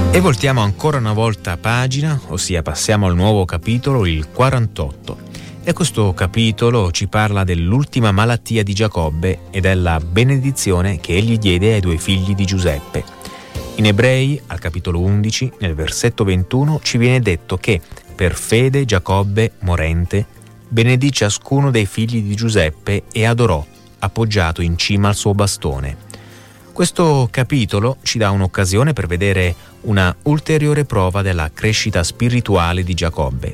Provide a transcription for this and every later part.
E voltiamo ancora una volta pagina, ossia passiamo al nuovo capitolo, il 48. E questo capitolo ci parla dell'ultima malattia di Giacobbe e della benedizione che egli diede ai due figli di Giuseppe. In Ebrei, al capitolo 11, nel versetto 21, ci viene detto che per fede Giacobbe, morente, benedì ciascuno dei figli di Giuseppe e adorò, appoggiato in cima al suo bastone. Questo capitolo ci dà un'occasione per vedere una ulteriore prova della crescita spirituale di Giacobbe.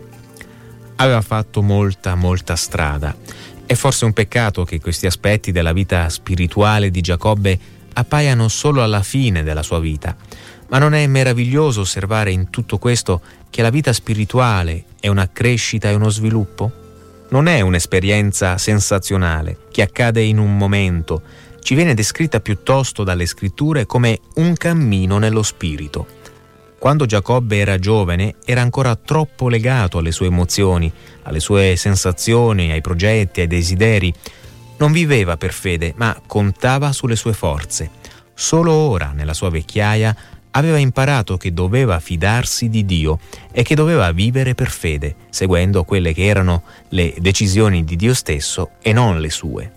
Aveva fatto molta strada. È forse un peccato che questi aspetti della vita spirituale di Giacobbe appaiano solo alla fine della sua vita. Ma non è meraviglioso osservare in tutto questo che la vita spirituale è una crescita e uno sviluppo? Non è un'esperienza sensazionale che accade in un momento, ci viene descritta piuttosto dalle scritture come un cammino nello spirito. Quando Giacobbe era giovane era ancora troppo legato alle sue emozioni, alle sue sensazioni, ai progetti, ai desideri. Non viveva per fede, ma contava sulle sue forze. Solo ora, nella sua vecchiaia, aveva imparato che doveva fidarsi di Dio e che doveva vivere per fede, seguendo quelle che erano le decisioni di Dio stesso e non le sue.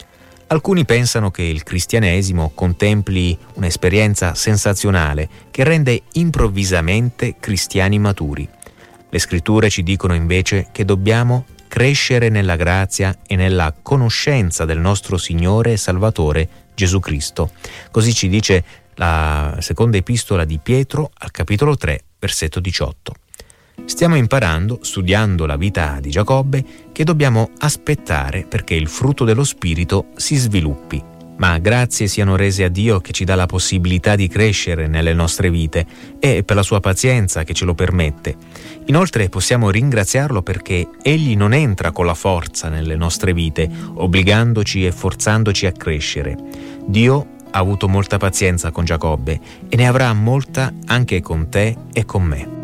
Alcuni pensano che il cristianesimo contempli un'esperienza sensazionale che rende improvvisamente cristiani maturi. Le scritture ci dicono invece che dobbiamo crescere nella grazia e nella conoscenza del nostro Signore e Salvatore Gesù Cristo. Così ci dice la seconda epistola di Pietro al capitolo 3, versetto 18. Stiamo imparando, studiando la vita di Giacobbe, che dobbiamo aspettare perché il frutto dello Spirito si sviluppi. Ma grazie siano rese a Dio che ci dà la possibilità di crescere nelle nostre vite e per la sua pazienza che ce lo permette. Inoltre possiamo ringraziarlo perché Egli non entra con la forza nelle nostre vite, obbligandoci e forzandoci a crescere. Dio ha avuto molta pazienza con Giacobbe e ne avrà molta anche con te e con me.